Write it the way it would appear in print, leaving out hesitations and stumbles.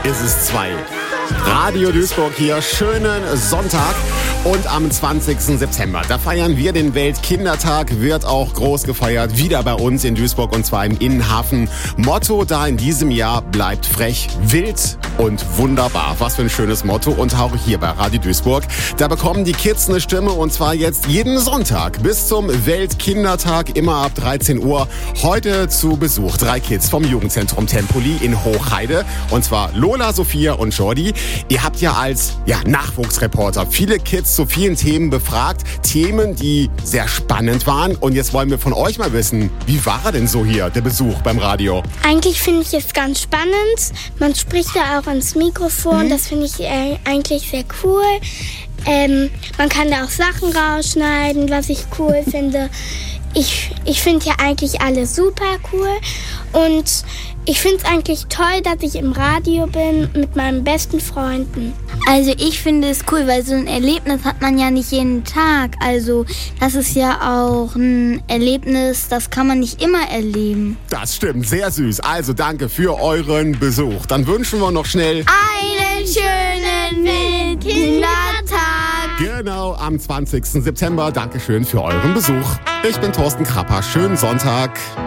ist es 2. Radio Duisburg hier, schönen Sonntag. Und am 20. September, da feiern wir den Weltkindertag, wird auch groß gefeiert, wieder bei uns in Duisburg und zwar im Innenhafen. Motto da in diesem Jahr: bleibt frech, wild und wunderbar. Was für ein schönes Motto. Und auch hier bei Radio Duisburg, da bekommen die Kids eine Stimme und zwar jetzt jeden Sonntag bis zum Weltkindertag, immer ab 13 Uhr. Heute zu Besuch 3 Kids vom Jugendzentrum Tempoli in Hochheide und zwar Lola, Sophia und Jordi. Ihr habt ja als Nachwuchsreporter viele Kids zu vielen Themen befragt. Themen, die sehr spannend waren. Und jetzt wollen wir von euch mal wissen, wie war er denn so hier, der Besuch beim Radio? Eigentlich finde ich es ganz spannend. Man spricht da auch ins Mikrofon. Das finde ich eigentlich sehr cool. Man kann da auch Sachen rausschneiden, was ich cool finde. Ich finde ja eigentlich alles super cool. Und ich finde es eigentlich toll, dass ich im Radio bin mit meinen besten Freunden. Also ich finde es cool, weil so ein Erlebnis hat man ja nicht jeden Tag. Also das ist ja auch ein Erlebnis, das kann man nicht immer erleben. Das stimmt, sehr süß. Also danke für euren Besuch. Dann wünschen wir noch schnell einen schönen Weltkindertag. Genau, am 20. September. Dankeschön für euren Besuch. Ich bin Thorsten Krapper. Schönen Sonntag.